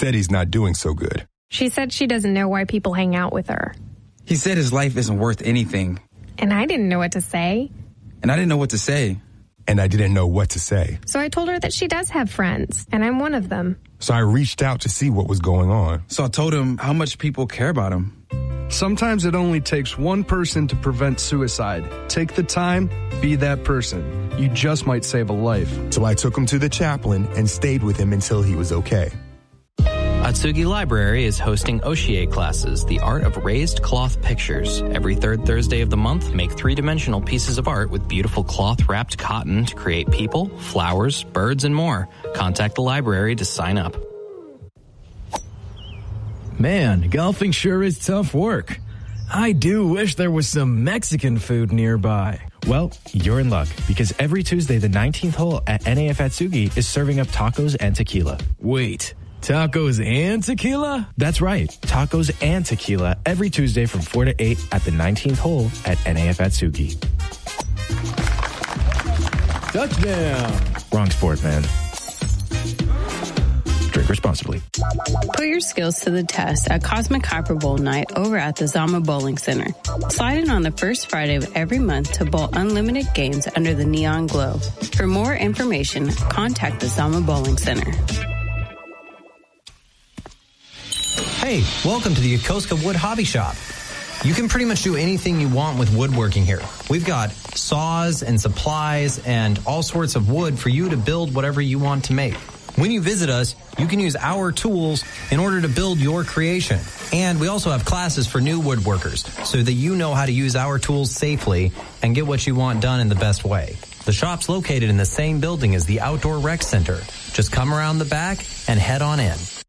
said he's not doing so good. She said she doesn't know why people hang out with her. He said his life isn't worth anything. And I didn't know what to say. And I didn't know what to say. And I didn't know what to say. So I told her that she does have friends, and I'm one of them. So I reached out to see what was going on. So I told him how much people care about him. Sometimes it only takes one person to prevent suicide. Take the time, be that person. You just might save a life. So I took him to the chaplain and stayed with him until he was okay. Atsugi Library is hosting Oshiei classes, the art of raised cloth pictures. Every third Thursday of the month, make three-dimensional pieces of art with beautiful cloth-wrapped cotton to create people, flowers, birds, and more. Contact the library to sign up. Man, golfing sure is tough work. I do wish there was some Mexican food nearby. Well, you're in luck, because every Tuesday the 19th hole at NAF Atsugi is serving up tacos and tequila. Wait, tacos and tequila? That's right, tacos and tequila every Tuesday from 4 to 8 at the 19th hole at NAF Atsugi. Touchdown! Wrong sport, man. Drink responsibly. Put your skills to the test at Cosmic Hyper Bowl Night over at the Zama Bowling Center. Slide in on the first Friday of every month to bowl unlimited games under the neon glow. For more information, contact the Zama Bowling Center. Hey, welcome to the Yokosuka Wood Hobby Shop. You can pretty much do anything you want with woodworking here. We've got saws and supplies and all sorts of wood for you to build whatever you want to make. When you visit us, you can use our tools in order to build your creation. And we also have classes for new woodworkers so that you know how to use our tools safely and get what you want done in the best way. The shop's located in the same building as the Outdoor Rec Center. Just come around the back and head on in.